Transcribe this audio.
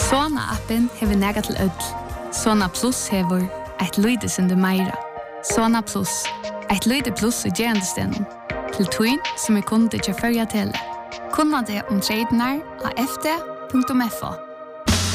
Sona-appen hever nega til ødel. Sona Plus hever et lydesindu meira. Sona Plus, et lyde plus i gerandestenen. Til twin som kunde til førja tele. Kunna det om tradenar av fd.fo.